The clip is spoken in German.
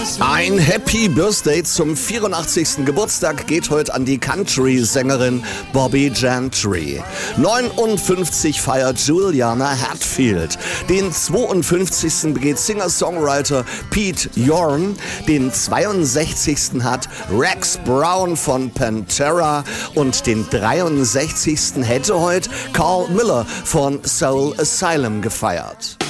Ein Happy Birthday zum 84. Geburtstag geht heute an die Country-Sängerin Bobby Gentry. 59 feiert Juliana Hatfield. Den 52. begeht Singer-Songwriter Pete Yorn. Den 62. hat Rex Brown von Pantera. Und den 63. hätte heute Carl Miller von Soul Asylum gefeiert.